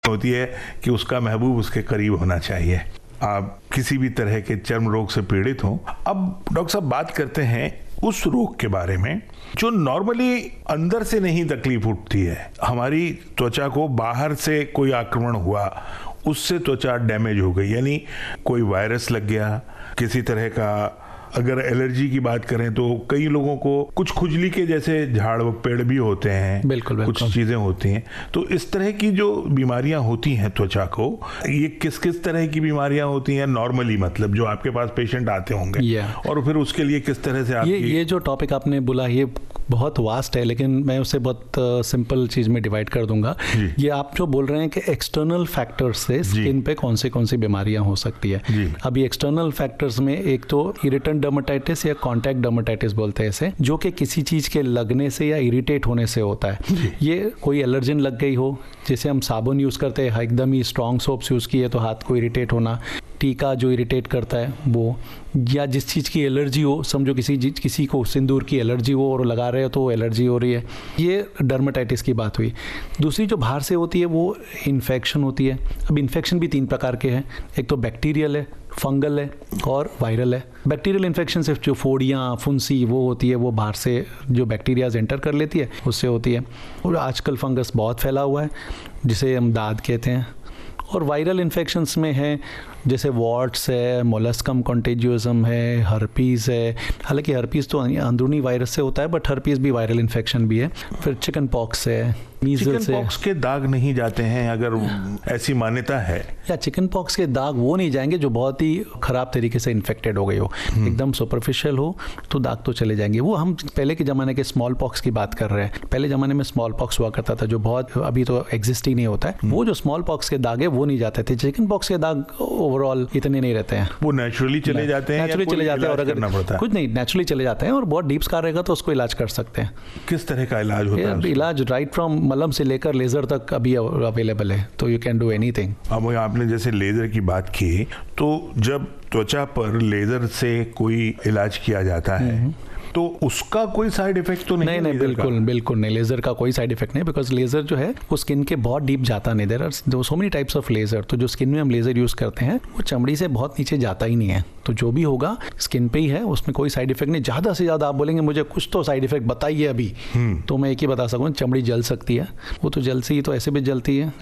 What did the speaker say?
होती है कि उसका महबूब उसके करीब होना चाहिए। आप किसी भी तरह के चर्म रोग से पीड़ित हों। अब डॉक्टर साहब बात करते हैं उस रोग के बारे में जो नॉर्मली अंदर से नहीं तकलीफ उठती है। हमारी त्वचा को बाहर से कोई आक्रमण हुआ, उससे त्वचा डैमेज हो गई, यानी कोई वायरस लग गया, किसी तरह का, अगर एलर्जी की बात करें तो कई लोगों को कुछ खुजली के जैसे झाड़ पेड़ भी होते हैं, बिल्कुल कुछ चीजें होती हैं। तो इस तरह की जो बीमारियां होती हैं त्वचा को, ये किस किस तरह की बीमारियां होती हैं नॉर्मली, मतलब जो आपके पास पेशेंट आते होंगे, और फिर उसके लिए किस तरह से ये जो टॉपिक आपने बोला ये बहुत वास्ट है, लेकिन मैं उसे बहुत सिंपल चीज में डिवाइड कर दूंगा। ये आप जो बोल रहे हैं कि एक्सटर्नल फैक्टर्स से स्किन पे कौन सी बीमारियां हो सकती है। अभी एक्सटर्नल फैक्टर्स में एक तो इरिटेंट डर्मेटाइटिस या कॉन्टैक्ट डर्मेटाइटिस बोलते हैं इसे, जो कि किसी चीज के लगने से या इरिटेट होने से होता है। ये कोई एलर्जन लग गई हो, जैसे हम साबुन यूज करते हैं, एकदम ही स्ट्रॉन्ग सोप्स यूज किए तो हाथ को इरिटेट होना, टीका जो इरिटेट करता है वो, या जिस चीज़ की एलर्जी हो, समझो किसी को सिंदूर की एलर्जी हो और लगा रहे हो तो एलर्जी हो रही है, ये डर्मेटाइटिस की बात हुई। दूसरी जो बाहर से होती है वो इन्फेक्शन होती है। अब इन्फेक्शन भी 3 प्रकार के हैं, एक तो बैक्टीरियल है, फंगल है और वायरल है। बैक्टीरियल इन्फेक्शन सिर्फ जो फोड़ियाँ, फुंसी वो होती है, वो बाहर से जो बैक्टीरियाज एंटर कर लेती है उससे होती है। और आजकल फंगस बहुत फैला हुआ है जिसे हम दाद कहते हैं। और वायरल इन्फेक्शंस में है जैसे वॉट्स है, मोलस्कम कॉन्टेजियोजम है, हर्पीज़ है। हालांकि हर्पीज़ तो अंदरूनी वायरस से होता है, बट हर्पीज़ भी वायरल इन्फेक्शन भी है। फिर चिकन पॉक्स है, मीजल्स है। पॉक्स के दाग नहीं जाते हैं, अगर ऐसी मान्यता है? या चिकन पॉक्स के दाग वो नहीं जाएंगे जो बहुत ही खराब तरीके से इन्फेक्टेड हो गई हो, एकदम सुपरफिशियल हो तो दाग तो चले जाएंगे। वो हम पहले के ज़माने के स्मॉल पॉक्स की बात कर रहे हैं। पहले ज़माने में स्मॉल पॉक्स हुआ करता था जो बहुत अभी तो एग्जिस्ट ही नहीं होता है। वो जो स्मॉल पॉक्स के दाग है वो नहीं जाते थे। चिकन पॉक्स के दाग ओवरऑल इतने नहीं रहते हैं, वो नेचुरली चले जाते हैं, नेचुरली चले जाते हैं। और अगर कुछ नहीं, नेचुरली चले जाते हैं और बहुत डीप स्कार रहेगा तो उसको इलाज कर सकते हैं। किस तरह का इलाज होता है? इलाज राइट फ्रॉम मलहम से लेकर लेजर तक अभी अवेलेबल है, तो यू कैन डू एनीथिंग। अब आपने जैसे लेजर की बात की, तो जब त्वचा पर लेजर से कोई इलाज किया जाता है तो उसका कोई साइड इफेक्ट तो नहीं? नहीं, बिल्कुल नहीं, लेजर का कोई साइड इफेक्ट नहीं, बिकॉज लेजर जो है वो स्किन के बहुत डीप जाता नहीं। There are so many types of laser. तो जो स्किन में हम लेजर यूज करते हैं वो चमड़ी से बहुत नीचे जाता ही नहीं है, तो जो भी होगा स्किन पे ही है, उसमें कोई साइड इफेक्ट नहीं। ज्यादा से ज्यादा आप बोलेंगे मुझे कुछ तो साइड इफेक्ट बताइए अभी, तो मैं एक ही बता सकूँ, चमड़ी जल सकती है। वो तो जल से ही तो ऐसे भी जलती है,